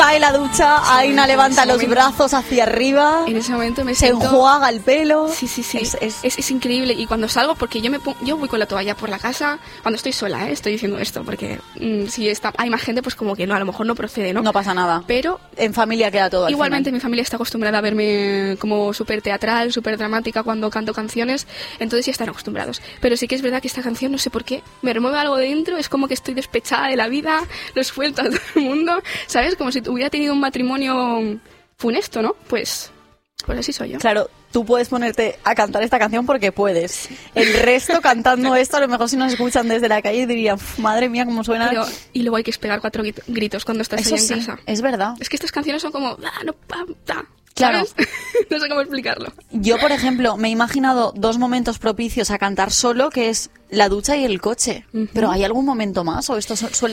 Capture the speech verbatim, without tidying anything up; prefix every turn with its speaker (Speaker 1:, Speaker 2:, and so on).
Speaker 1: cae la ducha, Aina levanta los
Speaker 2: momento,
Speaker 1: brazos hacia arriba.
Speaker 2: En ese momento me
Speaker 1: se
Speaker 2: siento...
Speaker 1: enjuaga el pelo.
Speaker 2: Sí, sí, sí.
Speaker 1: Es, es...
Speaker 2: Es, es increíble. Y cuando salgo, porque yo me pongo, yo voy con la toalla por la casa, cuando estoy sola, ¿eh? Estoy diciendo esto, porque mmm, si está, hay más gente, pues como que no, a lo mejor no procede, ¿no?
Speaker 1: No pasa nada.
Speaker 2: Pero
Speaker 1: en familia queda todo.
Speaker 2: Igualmente mi familia está acostumbrada a verme como súper teatral, súper dramática cuando canto canciones, entonces ya están acostumbrados. Pero sí que es verdad que esta canción, no sé por qué, me remueve algo dentro, es como que estoy despechada de la vida, lo suelto a todo el mundo, ¿sabes? Como si hubiera tenido un matrimonio funesto, ¿no? Pues, pues así soy yo.
Speaker 1: Claro, tú puedes ponerte a cantar esta canción porque puedes. El resto cantando esto, a lo mejor si nos escuchan desde la calle dirían, madre mía, cómo suena.
Speaker 2: Pero, y luego hay que pegar cuatro gritos cuando estás
Speaker 1: Eso
Speaker 2: ahí en
Speaker 1: sí,
Speaker 2: casa.
Speaker 1: Es verdad.
Speaker 2: Es que estas canciones son como... Ah, no, pa, ta,
Speaker 1: claro.
Speaker 2: No sé cómo explicarlo.
Speaker 1: Yo, por ejemplo, me he imaginado dos momentos propicios a cantar solo, que es la ducha y el coche. Uh-huh. ¿Pero hay algún momento más o esto suele